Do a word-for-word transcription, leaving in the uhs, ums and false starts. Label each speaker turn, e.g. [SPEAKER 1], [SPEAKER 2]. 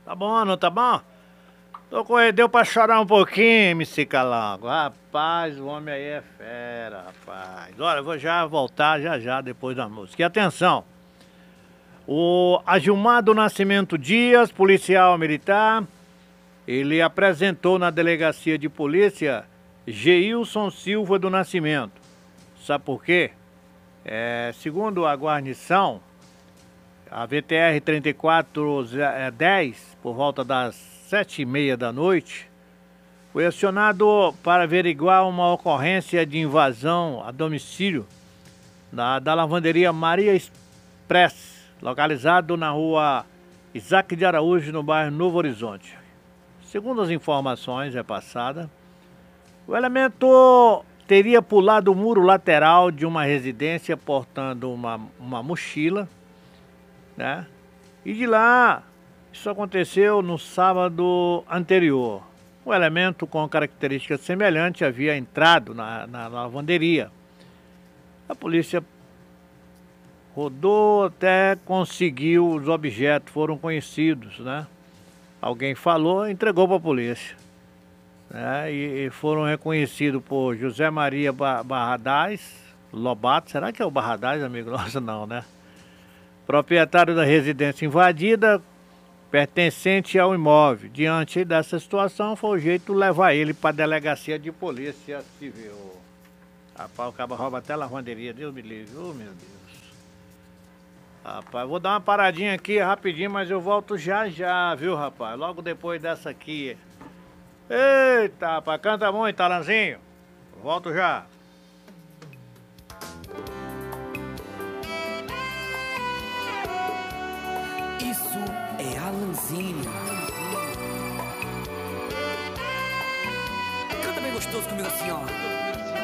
[SPEAKER 1] Tá bom, não tá bom? Tô com ele, deu pra chorar um pouquinho, M C Calango. Rapaz, o homem aí é fera, rapaz. Olha, eu vou já voltar já já depois da música. E atenção, o Agilmar do Nascimento Dias, policial militar, ele apresentou na delegacia de polícia Geilson Silva do Nascimento. Sabe por quê? É, segundo a guarnição, a V T R trinta e quatro dez, por volta das sete e meia da noite, foi acionado para averiguar uma ocorrência de invasão a domicílio da, da lavanderia Maria Express, localizado na rua Isaac de Araújo, no bairro Novo Horizonte. Segundo as informações repassadas, o elemento teria pulado o muro lateral de uma residência portando uma, uma mochila, né? E de lá, isso aconteceu no sábado anterior. O elemento com características semelhantes havia entrado na, na lavanderia. A polícia rodou até conseguiu os objetos, foram conhecidos, né? Alguém falou, entregou para a polícia. Né? E, e foram reconhecidos por José Maria Barradaz Lobato. Será que é o Barradaz, amigo nosso? Não, né? Proprietário da residência invadida, pertencente ao imóvel. Diante dessa situação, foi o jeito de levar ele para a delegacia de polícia civil. Rapaz, o cabo rouba até a lavanderia, Deus me livre, oh meu Deus. Rapaz, vou dar uma paradinha aqui rapidinho, mas eu volto já já, viu, rapaz? Logo depois dessa aqui. Eita, rapaz, canta muito, Talanzinho. Volto já.
[SPEAKER 2] Isso é Alanzinho. Canta bem gostoso comigo assim, ó.